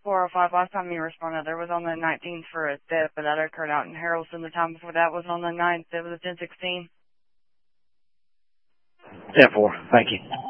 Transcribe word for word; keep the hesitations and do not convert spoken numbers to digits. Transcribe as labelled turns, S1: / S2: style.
S1: four oh five, last time you responded, there was on the nineteenth for a theft, but that occurred out in Harrelson. The time before that was on the ninth. It was a ten sixteen.
S2: ten four. Thank you.